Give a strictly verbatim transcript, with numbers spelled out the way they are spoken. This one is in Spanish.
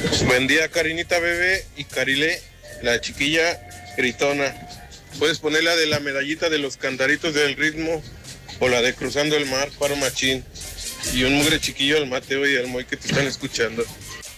Buen día, Karinita bebé y Carile, la chiquilla gritona. Puedes poner la de la medallita de los cantaritos del ritmo o la de cruzando el mar, paro machín. Y un mugre chiquillo al Mateo y al Moy que te están escuchando.